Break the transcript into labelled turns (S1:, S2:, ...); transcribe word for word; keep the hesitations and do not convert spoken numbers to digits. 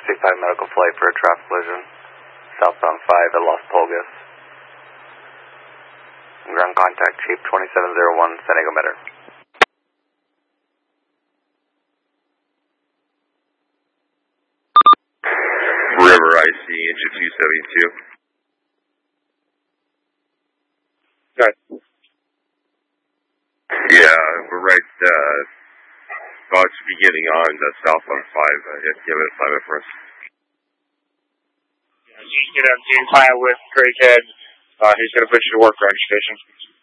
S1: sixty-five medical flight for a traffic collision. Southbound five at Las Pulgas. Ground contact, Chief twenty-seven oh one, San Diego Metter.
S2: River I C, engine two seventy-two.
S3: Good.
S2: Yeah, we're right, uh, about to be getting on the southbound five. Uh, yeah, give it a five for us.
S3: You know, game plan with Craighead. Uh, he's going to put you to work registration.